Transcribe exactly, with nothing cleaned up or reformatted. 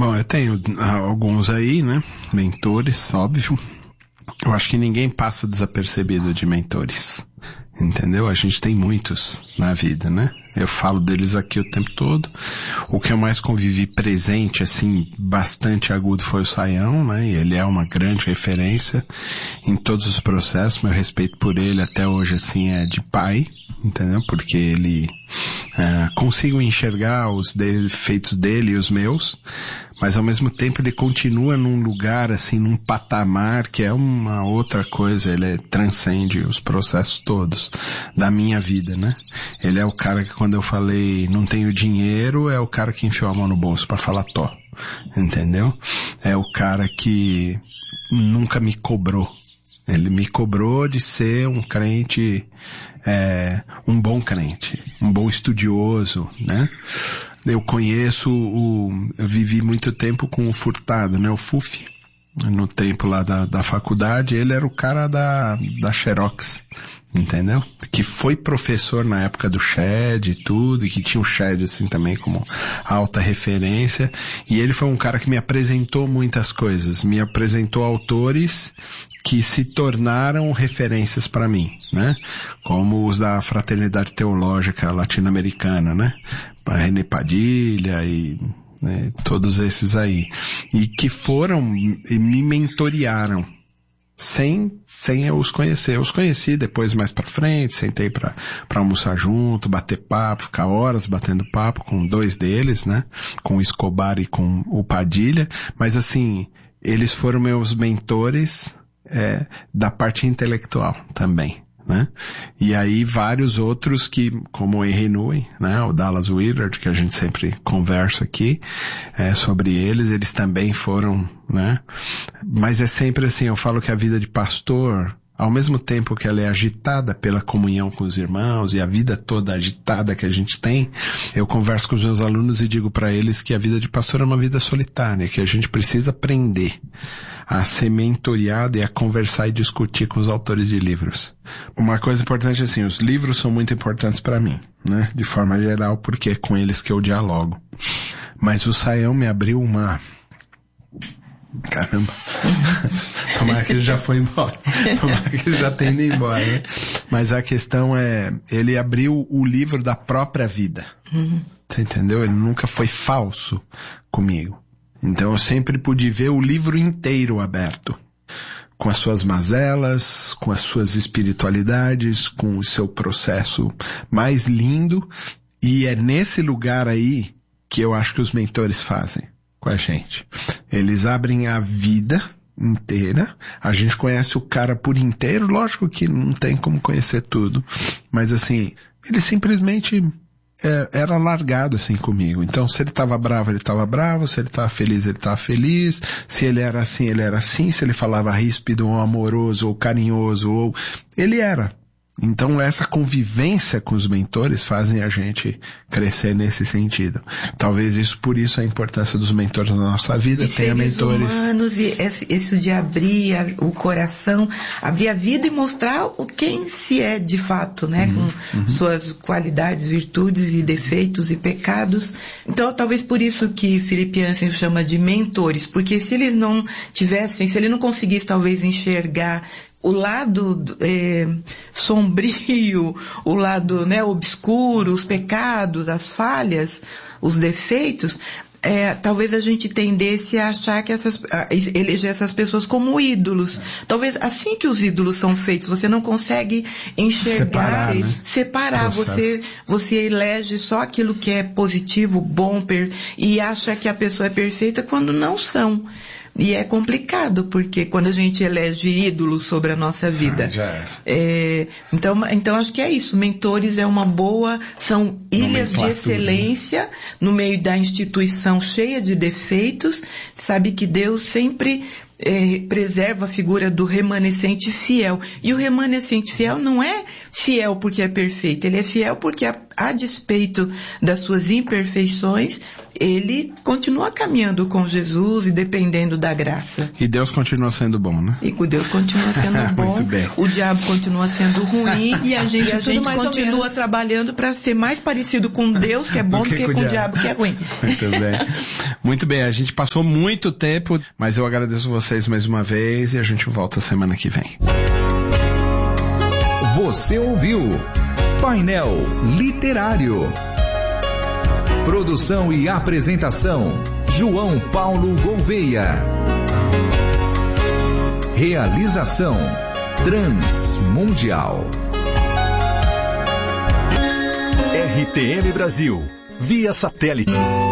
Bom, eu tenho alguns aí, né? Mentores, óbvio. Eu acho que ninguém passa desapercebido de mentores. Entendeu? A gente tem muitos na vida, né? Eu falo deles aqui o tempo todo. O que eu mais convivi presente, assim, bastante agudo foi o Saião, né? E ele é uma grande referência em todos os processos. Meu respeito por ele até hoje, assim, é de pai, entendeu? Porque ele uh, consigo enxergar os defeitos dele e os meus, mas ao mesmo tempo ele continua num lugar, assim, num patamar que é uma outra coisa. Ele transcende os processos todos da minha vida, né? Ele é o cara que, quando eu falei não tenho dinheiro, é o cara que enfiou a mão no bolso para falar tó, entendeu? É o cara que nunca me cobrou. Ele me cobrou de ser um crente, é, um bom crente, um bom estudioso, né? Eu conheço o, eu vivi muito tempo com o Furtado, né? O Fufi, no tempo lá da, da faculdade. Ele era o cara da, da Xerox, entendeu? Que foi professor na época do Shed e tudo, e que tinha o Shed assim também como alta referência. E ele foi um cara que me apresentou muitas coisas, me apresentou autores que se tornaram referências para mim, né? Como os da Fraternidade Teológica Latino-Americana, né? René Padilha e né, todos esses aí. E que foram e me mentorearam. Sem, sem eu os conhecer. Eu os conheci depois mais pra frente, sentei pra, pra almoçar junto, bater papo, ficar horas batendo papo com dois deles, né? Com o Escobar e com o Padilha. Mas assim, eles foram meus mentores, é, da parte intelectual também, né? E aí vários outros que, como o Henry Nui, né? O Dallas Willard, que a gente sempre conversa aqui, é, sobre eles, eles também foram, né? Mas é sempre assim, eu falo que a vida de pastor, ao mesmo tempo que ela é agitada pela comunhão com os irmãos e a vida toda agitada que a gente tem, eu converso com os meus alunos e digo para eles que a vida de pastor é uma vida solitária, que a gente precisa aprender a ser mentoreado e a conversar e discutir com os autores de livros. Uma coisa importante é assim, os livros são muito importantes para mim, né? De forma geral, porque é com eles que eu dialogo. Mas o Saião me abriu uma... Caramba. Tomara que ele já foi embora. Tomara que ele já tenha ido embora, né? Mas a questão é, ele abriu o livro da própria vida. Uhum. Você entendeu? Ele nunca foi falso comigo. Então eu sempre pude ver o livro inteiro aberto. Com as suas mazelas, com as suas espiritualidades, com o seu processo mais lindo. E é nesse lugar aí que eu acho que os mentores fazem com a gente. Eles abrem a vida inteira. A gente conhece o cara por inteiro. Lógico que não tem como conhecer tudo. Mas assim, ele simplesmente... É, era largado assim comigo. Então se ele estava bravo, ele estava bravo, se ele estava feliz, ele estava feliz, se ele era assim, ele era assim, se ele falava ríspido ou amoroso ou carinhoso, ou ele era. Então essa convivência com os mentores fazem a gente crescer nesse sentido. Talvez isso, por isso a importância dos mentores na nossa vida, tenha mentores humanos, e isso de abrir o coração, abrir a vida e mostrar o quem se é de fato, né? Uhum, com uhum. suas qualidades, virtudes e defeitos e pecados. Então talvez por isso que Philip Yancey chama de mentores, porque se eles não tivessem, se ele não conseguisse talvez enxergar o lado é, sombrio, o lado, né, obscuro, os pecados, as falhas, os defeitos, é, talvez a gente tendesse a achar que essas, a eleger essas pessoas como ídolos. Talvez assim que os ídolos são feitos, você não consegue enxergar, separar, né? separar. Você, você elege só aquilo que é positivo, bom, per, e acha que a pessoa é perfeita quando não são. E é complicado, porque quando a gente elege ídolos sobre a nossa vida. Ah, já é. É, então, então acho que é isso. Mentores é uma boa, são ilhas de excelência, né? No meio da instituição cheia de defeitos. Sabe que Deus sempre é, preserva a figura do remanescente fiel. E o remanescente fiel não é fiel porque é perfeito. Ele é fiel porque, a, a despeito das suas imperfeições, ele continua caminhando com Jesus e dependendo da graça. E Deus continua sendo bom, né? E Deus continua sendo bom, Muito bem. O diabo continua sendo ruim e a gente, e a gente mais continua trabalhando para ser mais parecido com Deus, que é bom, do que, do que com o diabo, que é ruim. Muito bem. Muito bem, a gente passou muito tempo, mas eu agradeço vocês mais uma vez e a gente volta semana que vem. Você ouviu Painel Literário. Produção e apresentação, João Paulo Gouveia. Realização, Transmundial. R T M Brasil, via satélite.